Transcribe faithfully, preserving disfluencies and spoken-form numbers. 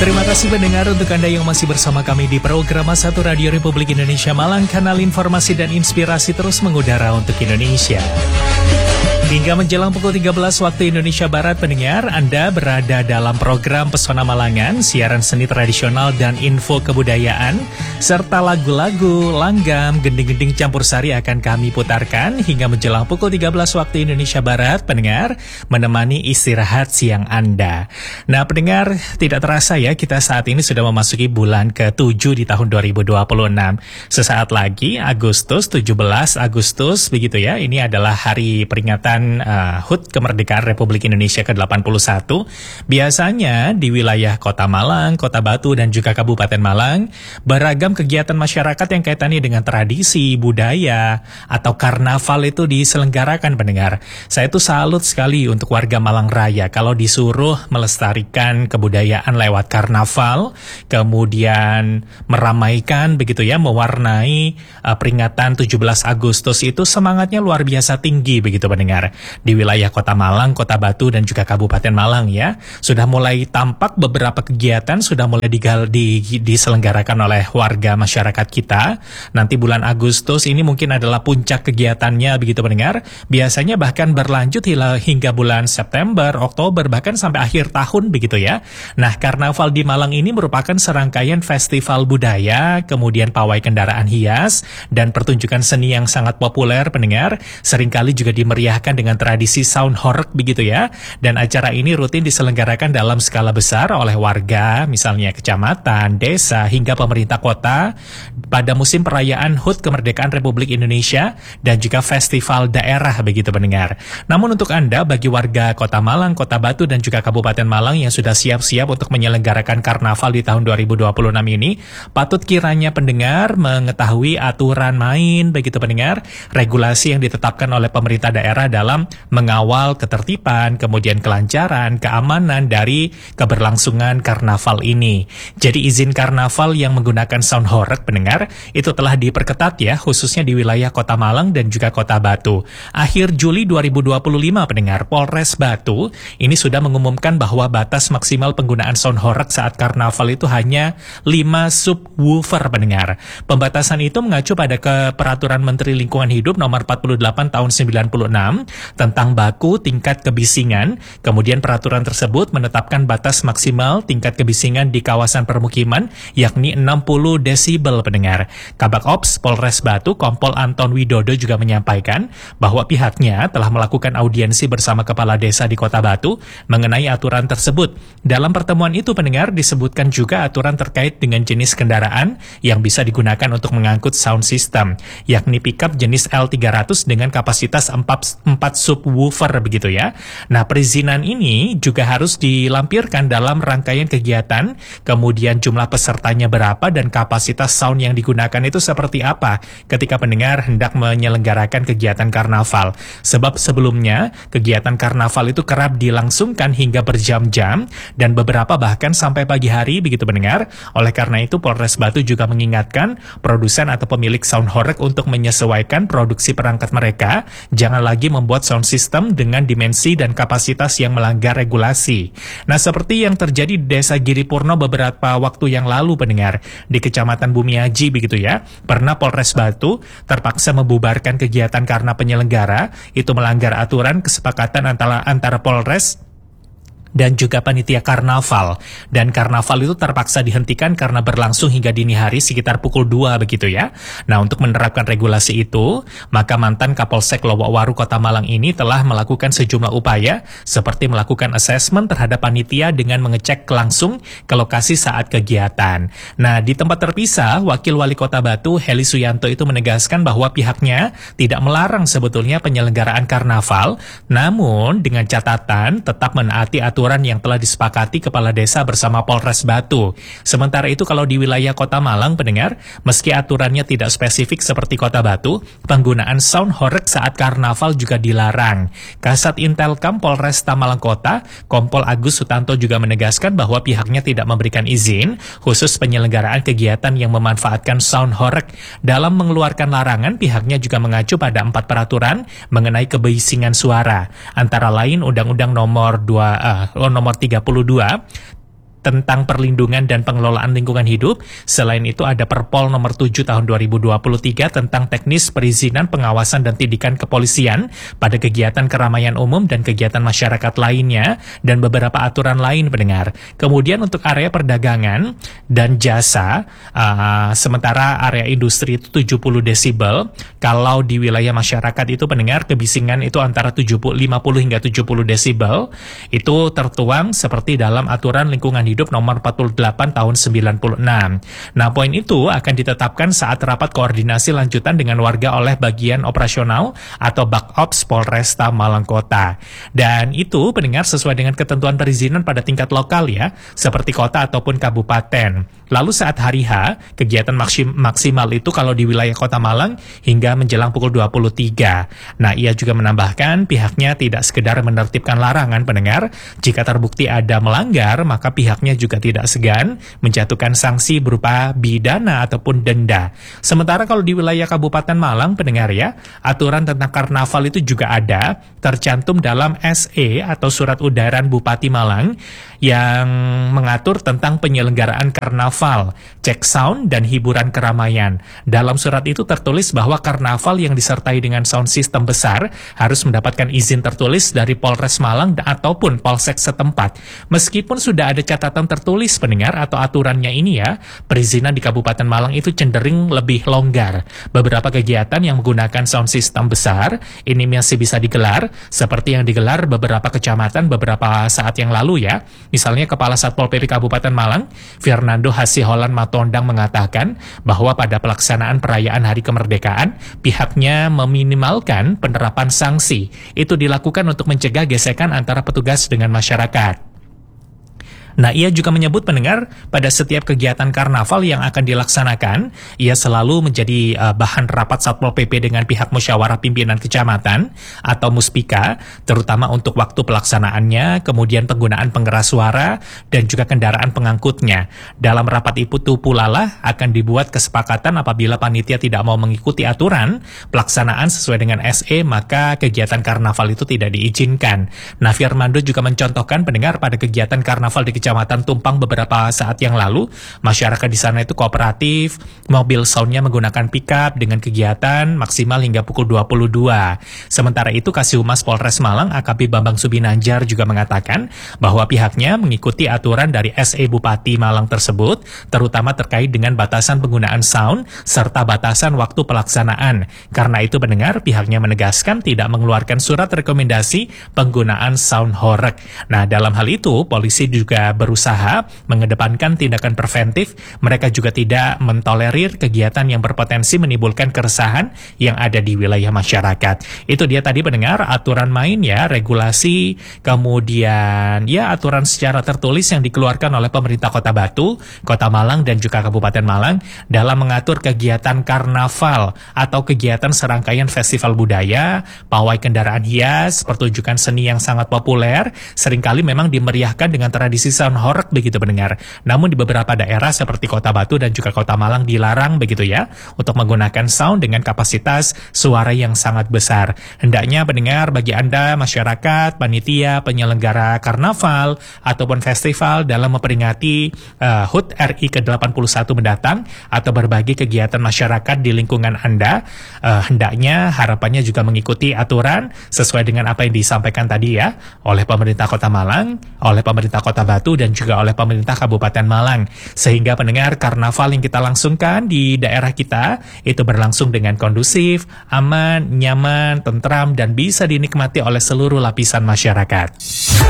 Terima kasih pendengar untuk Anda yang masih bersama kami di program satu Radio Republik Indonesia Malang, kanal informasi dan inspirasi terus mengudara untuk Indonesia. Hingga menjelang pukul tiga belas waktu Indonesia Barat, pendengar, Anda berada dalam program Pesona Malangan, siaran seni tradisional dan info kebudayaan, serta lagu-lagu, langgam, gending-gending campur sari akan kami putarkan hingga menjelang pukul tiga belas waktu Indonesia Barat, pendengar, menemani istirahat siang Anda. Nah, pendengar, tidak terasa ya, kita saat ini sudah memasuki bulan ketujuh di tahun dua ribu dua puluh enam. Sesaat lagi, Agustus, tujuh belas Agustus, begitu ya, ini adalah hari peringatan Uh, H U T Kemerdekaan Republik Indonesia ke delapan puluh satu. Biasanya di wilayah Kota Malang, Kota Batu, dan juga Kabupaten Malang, beragam kegiatan masyarakat yang kaitannya dengan tradisi, budaya, atau karnaval itu diselenggarakan, pendengar. Saya tuh salut sekali untuk warga Malang Raya kalau disuruh melestarikan kebudayaan lewat karnaval, kemudian meramaikan begitu ya, mewarnai uh, peringatan tujuh belas Agustus itu semangatnya luar biasa tinggi begitu, pendengar. Di wilayah Kota Malang, Kota Batu, dan juga Kabupaten Malang ya, sudah mulai tampak beberapa kegiatan sudah mulai digal, di, diselenggarakan oleh warga masyarakat kita. Nanti bulan Agustus ini mungkin adalah puncak kegiatannya begitu, pendengar. Biasanya bahkan berlanjut hingga bulan September, Oktober, bahkan sampai akhir tahun begitu ya. Nah, Karnaval di Malang ini merupakan serangkaian festival budaya, kemudian pawai kendaraan hias, dan pertunjukan seni yang sangat populer, pendengar. Seringkali juga dimeriahkan dengan tradisi sound horeg begitu ya. Dan acara ini rutin diselenggarakan dalam skala besar oleh warga, misalnya kecamatan, desa, hingga pemerintah kota pada musim perayaan H U T Kemerdekaan Republik Indonesia dan juga festival daerah begitu, pendengar. Namun untuk Anda, bagi warga Kota Malang, Kota Batu, dan juga Kabupaten Malang yang sudah siap-siap untuk menyelenggarakan karnaval di tahun dua ribu dua puluh enam ini, patut kiranya pendengar mengetahui aturan main begitu, pendengar, regulasi yang ditetapkan oleh pemerintah daerah dalam mengawal ketertiban, kemudian kelancaran, keamanan dari keberlangsungan karnaval ini. Jadi izin karnaval yang menggunakan sound horeg, pendengar, itu telah diperketat ya, khususnya di wilayah Kota Malang dan juga Kota Batu. Akhir Juli dua ribu dua puluh lima, pendengar, Polres Batu ini sudah mengumumkan bahwa batas maksimal penggunaan sound horeg saat karnaval itu hanya lima subwoofer, pendengar. Pembatasan itu mengacu pada ke Peraturan Menteri Lingkungan Hidup nomor empat puluh delapan tahun sembilan puluh enam tentang baku tingkat kebisingan. Kemudian peraturan tersebut menetapkan batas maksimal tingkat kebisingan di kawasan permukiman yakni enam puluh desibel, pendengar. Kabak Ops Polres Batu Kompol Anton Widodo juga menyampaikan bahwa pihaknya telah melakukan audiensi bersama kepala desa di Kota Batu mengenai aturan tersebut. Dalam pertemuan itu, pendengar, disebutkan juga aturan terkait dengan jenis kendaraan yang bisa digunakan untuk mengangkut sound system, yakni pickup jenis L tiga ratus dengan kapasitas empat subwoofer begitu ya. Nah, perizinan ini juga harus dilampirkan dalam rangkaian kegiatan, kemudian jumlah pesertanya berapa dan kapasitas sound yang digunakan itu seperti apa ketika pendengar hendak menyelenggarakan kegiatan karnaval. Sebab sebelumnya kegiatan karnaval itu kerap dilangsungkan hingga berjam-jam dan beberapa bahkan sampai pagi hari begitu, pendengar. Oleh karena itu Polres Batu juga mengingatkan produsen atau pemilik sound horeg untuk menyesuaikan produksi perangkat mereka, jangan lagi membuat sound system dengan dimensi dan kapasitas yang melanggar regulasi. Nah, seperti yang terjadi di Desa Giripurno beberapa waktu yang lalu, pendengar, di Kecamatan Bumiaji begitu ya, pernah Polres Batu terpaksa membubarkan kegiatan karena penyelenggara itu melanggar aturan kesepakatan antara antara Polres dan juga panitia karnaval. Dan karnaval itu terpaksa dihentikan karena berlangsung hingga dini hari sekitar pukul dua begitu ya. Nah, untuk menerapkan regulasi itu, maka mantan Kapolsek Lowokwaru Kota Malang ini telah melakukan sejumlah upaya seperti melakukan asesmen terhadap panitia dengan mengecek langsung ke lokasi saat kegiatan. Nah, di tempat terpisah, Wakil Wali Kota Batu Heli Suyanto itu menegaskan bahwa pihaknya tidak melarang sebetulnya penyelenggaraan karnaval, namun dengan catatan tetap menaati aturan aturan yang telah disepakati Kepala Desa bersama Polres Batu. Sementara itu kalau di wilayah Kota Malang, pendengar, meski aturannya tidak spesifik seperti Kota Batu, penggunaan sound horeg saat karnaval juga dilarang. Kasat Intelkam Polres Malang Kota, Kompol Agus Sutanto juga menegaskan bahwa pihaknya tidak memberikan izin khusus penyelenggaraan kegiatan yang memanfaatkan sound horeg. Dalam mengeluarkan larangan, pihaknya juga mengacu pada empat peraturan mengenai kebisingan suara, antara lain Undang-Undang nomor dua uh, nomor tiga puluh dua tentang perlindungan dan pengelolaan lingkungan hidup. Selain itu ada Perpol nomor tujuh tahun dua ribu dua puluh tiga tentang teknis perizinan, pengawasan dan tindakan kepolisian pada kegiatan keramaian umum dan kegiatan masyarakat lainnya, dan beberapa aturan lain pendengar. Kemudian untuk area perdagangan dan jasa, uh, sementara area industri itu tujuh puluh desibel. Kalau di wilayah masyarakat itu pendengar, kebisingan itu antara tujuh puluh, lima puluh hingga tujuh puluh desibel. Itu tertuang seperti dalam aturan lingkungan hidup nomor empat puluh delapan tahun sembilan puluh enam. Nah, poin itu akan ditetapkan saat rapat koordinasi lanjutan dengan warga oleh bagian operasional atau Bakops Polresta Malang Kota. Dan itu pendengar sesuai dengan ketentuan perizinan pada tingkat lokal ya, seperti kota ataupun kabupaten. Lalu saat hari H, kegiatan maksim, maksimal itu kalau di wilayah Kota Malang hingga menjelang pukul dua puluh tiga. Nah, ia juga menambahkan pihaknya tidak sekedar menertibkan larangan pendengar. Jika terbukti ada melanggar, maka pihaknya juga tidak segan menjatuhkan sanksi berupa pidana ataupun denda. Sementara kalau di wilayah Kabupaten Malang pendengar ya, aturan tentang karnaval itu juga ada, tercantum dalam S E atau Surat Udaran Bupati Malang yang mengatur tentang penyelenggaraan karnaval, cek sound, dan hiburan keramaian. Dalam surat itu tertulis bahwa karnaval yang disertai dengan sound system besar harus mendapatkan izin tertulis dari Polres Malang ataupun Polsek setempat. Meskipun sudah ada catatan tertulis pendengar atau aturannya ini ya, perizinan di Kabupaten Malang itu cenderung lebih longgar. Beberapa kegiatan yang menggunakan sound system besar ini masih bisa digelar, seperti yang digelar beberapa kecamatan beberapa saat yang lalu ya. Misalnya Kepala Satpol P P Kabupaten Malang, Fernando Hasiholan Matondang mengatakan bahwa pada pelaksanaan perayaan Hari Kemerdekaan, pihaknya meminimalkan penerapan sanksi. Itu dilakukan untuk mencegah gesekan antara petugas dengan masyarakat. Nah, ia juga menyebut pendengar, pada setiap kegiatan karnaval yang akan dilaksanakan, ia selalu menjadi uh, bahan rapat Satpol P P dengan pihak musyawarah pimpinan kecamatan atau Muspika, terutama untuk waktu pelaksanaannya, kemudian penggunaan pengeras suara, dan juga kendaraan pengangkutnya. Dalam rapat itu pula lah akan dibuat kesepakatan apabila panitia tidak mau mengikuti aturan pelaksanaan sesuai dengan S E, maka kegiatan karnaval itu tidak diizinkan. Nah, Firmando juga mencontohkan pendengar pada kegiatan karnaval di Kecamatan Tumpang beberapa saat yang lalu, masyarakat di sana itu kooperatif, mobil soundnya menggunakan pickup dengan kegiatan maksimal hingga pukul dua puluh dua. Sementara itu, Kasihumas Polres Malang A K P Bambang Subinanjar juga mengatakan bahwa pihaknya mengikuti aturan dari S E Bupati Malang tersebut, terutama terkait dengan batasan penggunaan sound serta batasan waktu pelaksanaan. Karena itu pendengar, pihaknya menegaskan tidak mengeluarkan surat rekomendasi penggunaan sound horeg. Nah, dalam hal itu, polisi juga berusaha mengedepankan tindakan preventif. Mereka juga tidak mentolerir kegiatan yang berpotensi menimbulkan keresahan yang ada di wilayah masyarakat. Itu dia tadi pendengar, aturan main ya, regulasi, kemudian ya aturan secara tertulis yang dikeluarkan oleh pemerintah Kota Batu, Kota Malang, dan juga Kabupaten Malang dalam mengatur kegiatan karnaval atau kegiatan serangkaian festival budaya, pawai kendaraan hias, pertunjukan seni yang sangat populer, seringkali memang dimeriahkan dengan tradisi sound horeg begitu pendengar. Namun di beberapa daerah seperti Kota Batu dan juga Kota Malang dilarang begitu ya untuk menggunakan sound dengan kapasitas suara yang sangat besar. Hendaknya pendengar, bagi Anda masyarakat, panitia, penyelenggara karnaval ataupun festival dalam memperingati uh, H U T R I ke delapan puluh satu mendatang atau berbagai kegiatan masyarakat di lingkungan Anda, uh, hendaknya harapannya juga mengikuti aturan sesuai dengan apa yang disampaikan tadi ya oleh pemerintah Kota Malang, oleh pemerintah Kota Batu, dan juga oleh pemerintah Kabupaten Malang. Sehingga pendengar, karnaval yang kita langsungkan di daerah kita itu berlangsung dengan kondusif, aman, nyaman, tentram, dan bisa dinikmati oleh seluruh lapisan masyarakat.